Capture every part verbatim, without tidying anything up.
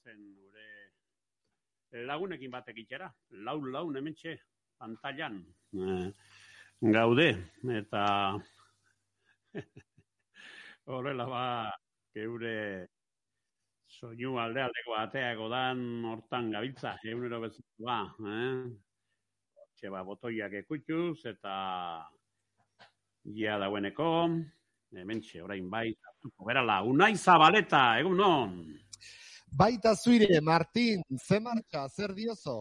goazen gure lagunekin batek itxera. Lau laun hementxe, pantailan e, gaude. Eta horrela ba, geure soinu alde aldeko bateako dan hortan gabiltza, egunero bezala ba. Eh? Txe ba, botoiak ekutxuz eta ja daueneko, hementxe, orain bai, berala, Unai Zabaleta, egun non? Baita zuire, Martin, ze martxa, zer diozo?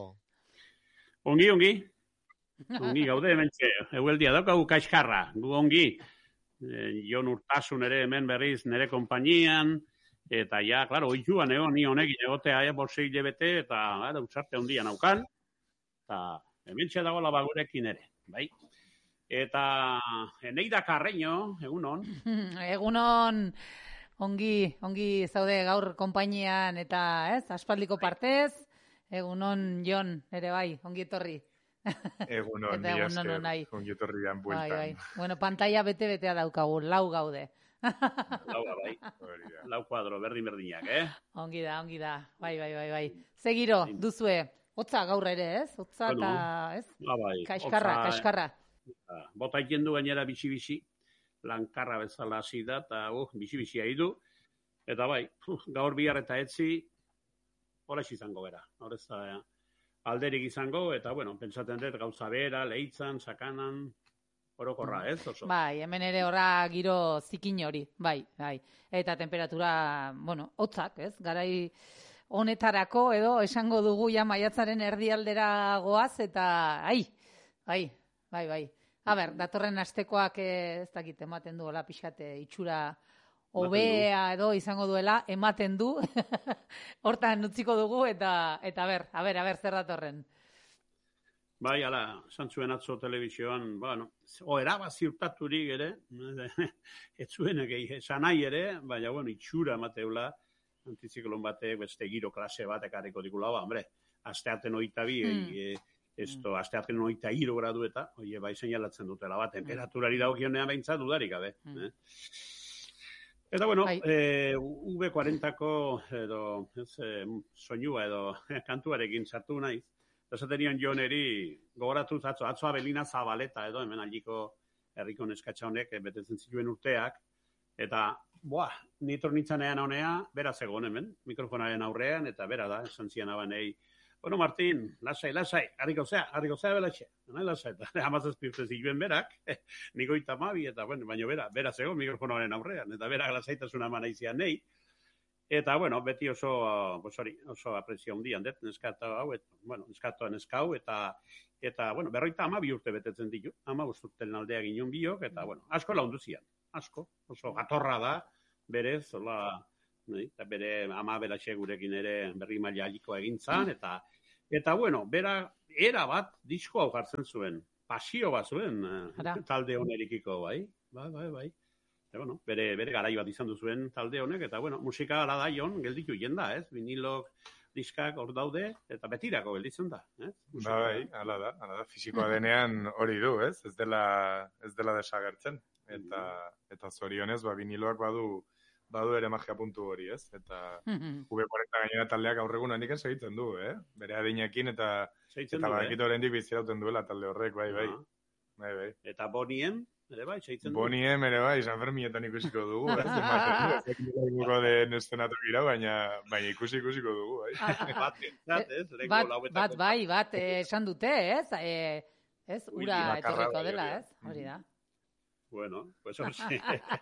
Ongi, ongi. Ongi gaude hementxe, egueldia daukagu kaiskarra, gu ongi. E, Jon Urtasun ere hemen berriz nere konpainian, eta ja, klaro, oitxuan egon, ni honekin egotea, ja, borsei lebete, eta gara, utzarte handian aukan, eta hementxe dagoela bagurekin ere, bai? Eta Eneida Carreño, egunon. Egunon, ongi, ongi zaude gaur konpainian eta ez, aspaldiko partez, egunon Jon, ere bai, ongi etorri. Egunon, ni esker, ongi etorrian bueltan. Bai, bai. Bueno, pantalla bete-betea daukagu, lau gaude. Lau bai, lau kuadro, berdin-berdinak, eh? Ongi da, ongi da, bai, bai, bai, bai. Zegiro, duzue, hotza gaur ere, ez? Hotza eta, ez? Bai, kaiskarra, kaiskarra. Bota ikendu gainera bizi-bizi, lankarra bezala hasi da, eta uh, bizi-bizi haidu. Eta bai, uh, gaur bihar eta etzi, horrez izango bera. Horrez da, ja, alderik izango, eta bueno, pentsaten dut gauza bera, lehitzan, sakanan, orokorra, ez? Oso. Bai, hemen ere horra giro zikin hori, bai, bai. Eta temperatura, bueno, hotzak, ez? Garai honetarako edo esango dugu ja maiatzaren erdialdera goaz, eta ai, bai, bai, bai. A ber, datorren astekoak ez dakit ematen du, hola pixate itxura hobea edo izango duela, ematen du, hortan utziko dugu, eta, eta ber, a ber, a ber, zer datorren. Bai, ala, santzuen atzo telebizioan, bueno, oera bat ziurtaturik ere, ez zuen esan nahi ere, baina, bueno, itxura emateula, antiziklon batek, beste giro klase bat ekarriko dikula, ba, hombre, asteaten oita bi, mm. e, esto, asteaten oita hiru gradu eta, oie, bai seinalatzen dutela bat, temperaturari dagokionean behintzat dudarik gabe. Mm. Eh? Eta, bueno, e, V cuarentako edo, ez, e, soinua edo kantuarekin sartu naiz. Esaten nion Joneri gogoratuz atzo, atzo Abelina Zabaleta edo hemen aldiko herriko neskatxa honek betetzen zituen urteak, eta, boa, nitro nintzanean honea, bera zegoen hemen, mikrofonaren aurrean, eta bera da, esan zian abanei, bueno, Martin, lasai, lasai, harriko zea, harriko zea belatxe, nahi lasai, eta hamazazpi urte zituen berak, niko itamabi, eta, bueno, baino bera, bera zegoen mikrofonaren aurrean, eta bera lasaitasuna eman aizian nahi, eta, bueno, beti oso, pues hori, oso aprezio hundian, det, neskata hau, et, bueno, neskatoa neskau, eta, eta, bueno, berroita amabi urte betetzen ditu, ama usturten aldea ginen biok, eta, bueno, asko laundu zian, asko, oso gatorra da, berez, hola, eta bere ama belatxe gurekin ere berri maila alikoa egintzan, eta, eta, bueno, bera, era bat, disko hau jartzen zuen, pasio bat zuen, Ara. talde honerikiko, bai, bai, bai, bai. Eta, bueno, bere, bere garai bat izan duzuen talde honek, eta, bueno, musika ala da jon, gelditu jenda, ez? Vinilok diskak hor daude, eta betirako gelditzen da, ez? Ba, bai, ala da, ala da, fizikoa denean hori du, ez? Ez dela, ez dela desagertzen, eta, eta zorionez, ba, viniloak badu, badu ere magia puntu hori, ez? Eta V cuarenta gainera taldeak aurregun handik segitzen du, eh? Bere adinekin eta eta badakit oraindik bizirauten duela talde horrek, bai, bai. Bai, bai. Eta Boniem, ere bai, segitzen du. Boniem ere bai, San Ferminetan ikusiko dugu, ez? Ematen du, ez dugu den eszenatuk ira, baina, baina ikusi ikusiko dugu, bai. Bat, ez? Bat, bat, bai, bat, esan dute, ez? Ez, ura etorriko dela, ez? Hori da. Bueno, pues hori.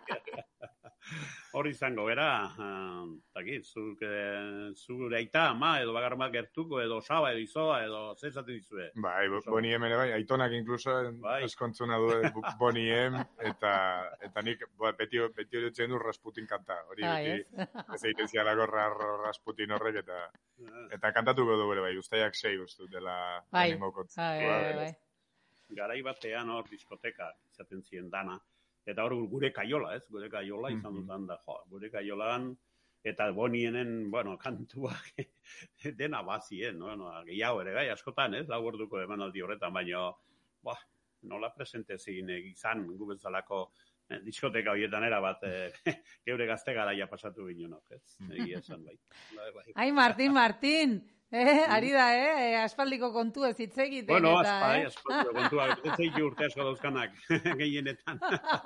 Hori izango, bera, takit, zuk, e, zure aita, ama, edo bagarma gertuko, edo osaba, edo izoa, edo zezaten dizue. Bai, Boniem ere bai, aitonak inkluso bai. Eskontzuna du Boniem, eta, eta nik beti, beti hori etzen du Rasputin kanta, hori ah, beti, yes. Ez egiten zialako Rasputin horrek, eta, eta kantatuko du bere bai, ustaiak sei ustu dela bai. Animokotz. Bai, bai, bai, bai. Garai batean hor diskoteka izaten ziren dana, eta hor gure kaiola, ez? Gure kaiola izan mm-hmm. dutan da, jo, gure kaiolan, eta Bonienen, bueno, kantuak dena bazien, no? No, gehiago ere gai, askotan, ez? Lau orduko emanaldi horretan, baina, bah, nola presente zin izan gu bezalako eh, diskoteka horietan erabat, eh, geure gazte garaia pasatu ginenok, ez? Egia esan, bai. Bai, bai. Ai, Martin, Martin! Eh, ari da, eh? Aspaldiko kontu ez hitz egiten. Bueno, eta, aspa, eh? aspaldiko kontuak, ez zeitu urte asko dauzkanak, gehienetan.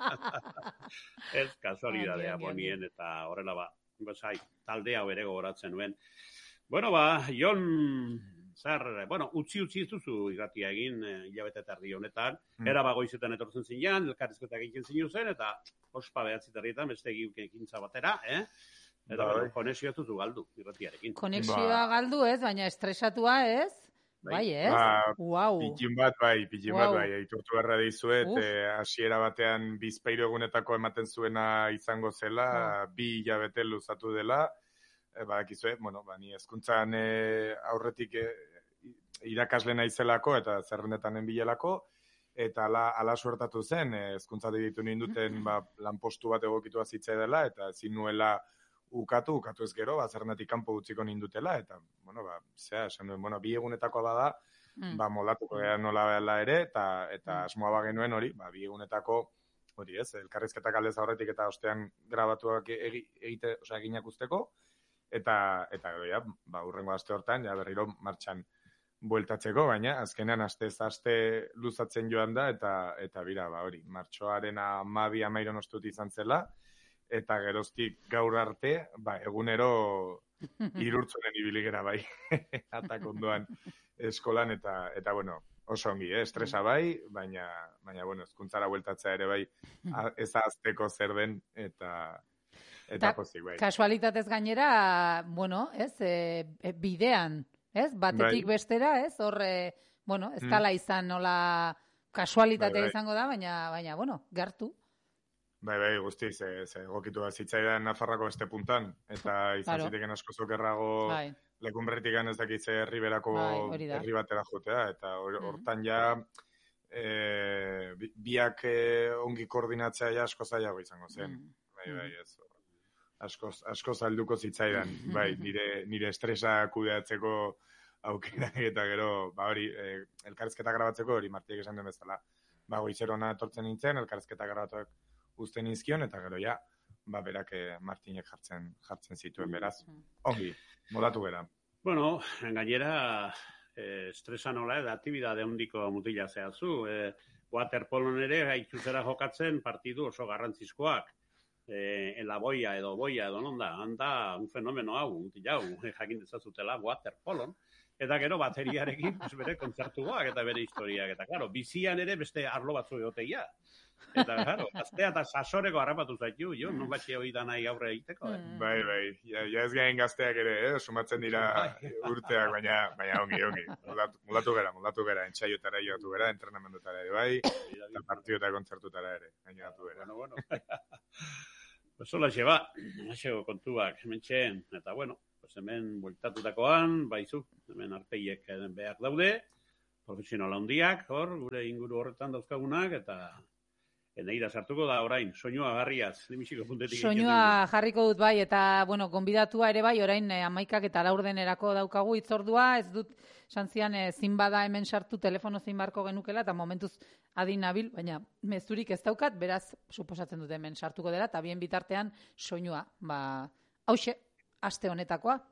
Ez kasualidadea Ongi, ongi, bonien, eta horrela ba, gozai, talde hau ere gogoratzen nuen. Bueno, ba, Jon, zer, bueno, utzi-utzi ez duzu irratia egin, eh, hilabete eta erdi honetan, Mm. era bagoizetan etortzen zinean, elkarrizketak egiten zinu zen, eta ospa behatziterrietan beste ekintza batera, eh? Eta, Bai. bueno, konexioa ez duzu galdu irratiarekin. Konexioa galdu ez, baina estresatua ez. Bai. Bai, ez? Ba, Wow. Pitin bat, bai, pitin Wow. bat, bai, aitortu beharra dizuet, Uf. eh, hasiera batean bizpahiru egunetako ematen zuena izango zela, bi hilabete luzatu dela, e, badakizue, bueno, ba, ni hezkuntzan e, aurretik e, irakasle naizelako eta zerrendetan enbilelako, eta ala, ala suertatu zen, e, hezkuntza ditu ninduten ba, lanpostu bat egokitua zitzai dela, eta ezin nuela ukatu, ukatu ez gero, ba, zerrendetik kanpo utziko nindutela, eta, bueno, ba, zea, esan duen, bueno, bi egunetako bada, Mm. ba, moldatuko gara nola bela ere, eta, eta asmoa bagenuen hori, ba, bi egunetako, hori ez, elkarrizketak aldez aurretik eta ostean grabatuak egi, egite, osea, eginak usteko, eta, eta gero, ja, ba, urrengo aste hortan, ja, berriro martxan bueltatzeko, baina, azkenean, aste ez aste luzatzen joan da, eta, eta bira, ba, hori, martxoaren amabi amairon ostut izan zela, eta geroztik gaur arte, ba, egunero irurtzonen ibili gera bai, atak ondoan eskolan, eta, eta bueno, oso ongi, eh? Estresa bai, baina, baina bueno, hezkuntzara bueltatzea ere bai, a- ez ahazteko zer den, eta, eta Ta- pozik bai. Kasualitatez gainera, bueno, ez, e, e, bidean, ez, batetik Bai. bestera, ez, hor, e, bueno, ez Mm. dala izan nola kasualitatea Bai, bai. izango da, baina, baina, bueno, gertu. Bai, bai, guzti, ze, ze egokitu bat zitzaidan Nafarrako beste puntan, eta izan Claro. ziteken asko zokerrago Bai, lekun berretikan ez dakitze herri berako Bai, hori da. herri batera jotea, eta hor- Mm. hortan ja e, bi- biak e, ongi koordinatzea ja asko zailago izango zen. Mm. Bai, bai, ez. Asko, asko zalduko zitzaidan, bai, nire, nire estresa kudeatzeko aukera eta gero, ba hori, e, elkarrizketa grabatzeko hori Martiek esan den bezala. Ba, goizerona etortzen nintzen, elkarrizketa grabatuak uzten nizkion, eta gero ja, ba, berak eh, Martinek jartzen jartzen zituen beraz. Ongi, modatu gera. Bueno, gainera, eh, estresa nola, da aktibidade handiko mutila zehazu. Eh, waterpolon ere, gaituzera jokatzen partidu oso garrantzizkoak. Eh, en la boia edo boia edo non da, handa un fenomeno hau, mutila hau, eh, jakin dezazutela waterpolon. Eta gero bateriarekin pues, bere kontzertuak eta bere historiak. Eta, claro, bizian ere beste arlo batzu egoteia. Eta, claro, gaztea eta sasoreko harrapatu zaitu, jo, non batxe hori da nahi aurre egiteko, eh? Mm. Bai, bai, ja, ja ez gain gazteak ere, eh? Sumatzen dira Bai. urteak, baina, baina ongi, ongi. Moldatu, moldatu gara, moldatu gara, entxaiotara joatu gara, entrenamendutara ere, bai, eta partidu eta kontzertutara ere, gainatu gara. Bueno, bueno. Pues hola lleva, hasego kontuak, hementxe, eta bueno, pues hemen bueltatutakoan, baizu, hemen arpeiek behar daude, profesional handiak, hor, gure inguru horretan dauzkagunak, eta eneira sartuko da orain, soinua garriaz, nimisiko puntetik. Soinua jarriko dut bai, eta, bueno, gonbidatua ere bai, orain eh, amaikak eta laurdenerako daukagu itzordua, ez dut, santzian, eh, zin bada hemen sartu telefono zein barko genukela, eta momentuz adin nabil, baina mezurik ez daukat, beraz, suposatzen dut hemen sartuko dela, eta bien bitartean soinua, ba, hauxe, aste honetakoa.